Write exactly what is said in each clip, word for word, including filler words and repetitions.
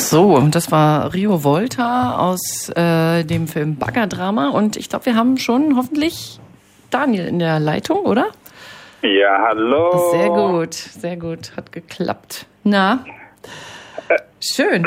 So, das war Rio Volta aus äh, dem Film Baggerdrama und ich glaube, wir haben schon hoffentlich Daniel in der Leitung, oder? Ja, hallo. Sehr gut, sehr gut, hat geklappt. Na, äh, schön.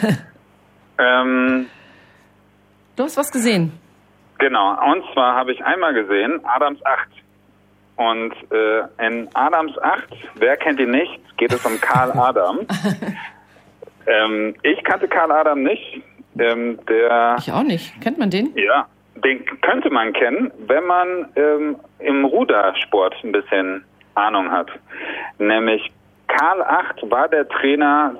ähm, du hast was gesehen? Genau, und zwar habe ich einmal gesehen Adams acht. Und äh, in Adams acht, wer kennt ihn nicht, geht es um Karl Adam. ähm, ich kannte Karl Adam nicht. Ähm, der, ich auch nicht. Kennt man den? Ja, den könnte man kennen, wenn man ähm, im Rudersport ein bisschen Ahnung hat. Nämlich Karl Acht war der Trainer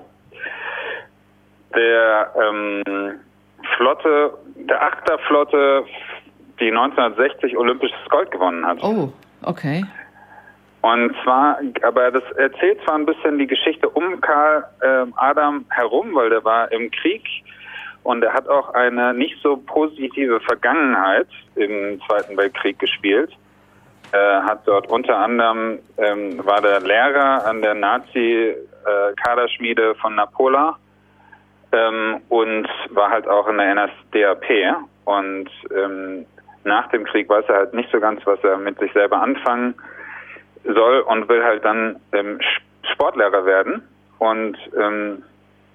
der ähm, Flotte, der Achterflotte, die neunzehnhundertsechzig olympisches Gold gewonnen hat. Oh, okay. Und zwar, aber das erzählt zwar ein bisschen die Geschichte um Karl äh, Adam herum, weil der war im Krieg und er hat auch eine nicht so positive Vergangenheit im Zweiten Weltkrieg gespielt. Er hat dort unter anderem, ähm, war der Lehrer an der Nazi-Kaderschmiede äh, von Napola ähm, und war halt auch in der N S D A P und ähm, nach dem Krieg weiß er halt nicht so ganz, was er mit sich selber anfangen soll und will halt dann ähm, Sportlehrer werden. Und ähm,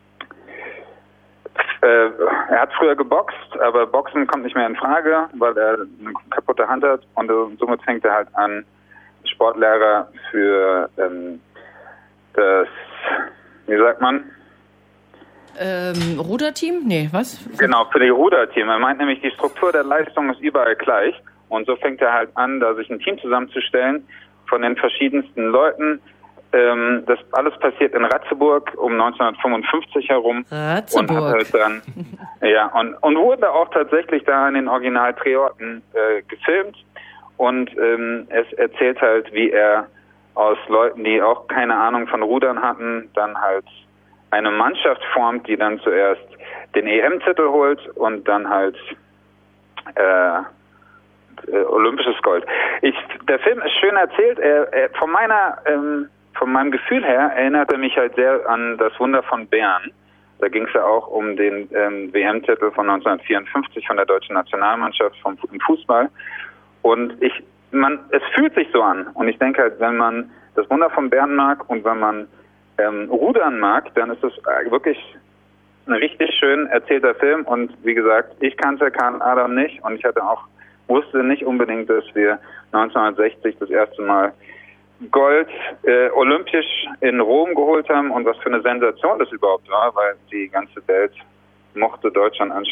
äh, er hat früher geboxt, aber Boxen kommt nicht mehr in Frage, weil er eine kaputte Hand hat. Und äh, somit fängt er halt an, Sportlehrer für ähm, das, wie sagt man? Ähm, Ruderteam? Nee, was? Genau, für die Ruderteam. Er meint nämlich, die Struktur der Leistung ist überall gleich. Und so fängt er halt an, da sich ein Team zusammenzustellen von den verschiedensten Leuten. Ähm, das alles passiert in Ratzeburg um neunzehnhundertfünfundfünfzig herum. Ratzeburg. Und hat halt dann, ja, und, und wurde auch tatsächlich da in den Original-Drehorten äh, gefilmt. Und ähm, es erzählt halt, wie er aus Leuten, die auch keine Ahnung von Rudern hatten, dann halt eine Mannschaft formt, die dann zuerst den E M-Titel holt und dann halt äh, äh, olympisches Gold. Ich, der Film ist schön erzählt. Er, er, von meiner, ähm, von meinem Gefühl her erinnert er mich halt sehr an das Wunder von Bern. Da ging es ja auch um den ähm, W M-Titel von neunzehnhundertvierundfünfzig von der deutschen Nationalmannschaft vom im Fußball. Und ich, man, es fühlt sich so an. Und ich denke halt, wenn man das Wunder von Bern mag und wenn man Ähm, Rudern mag, dann ist es wirklich ein richtig schön erzählter Film und wie gesagt, ich kannte Karl Adam nicht und ich hatte auch, wusste nicht unbedingt, dass wir neunzehnhundertsechzig das erste Mal Gold äh, olympisch in Rom geholt haben und was für eine Sensation das überhaupt war, weil die ganze Welt mochte Deutschland anscheinend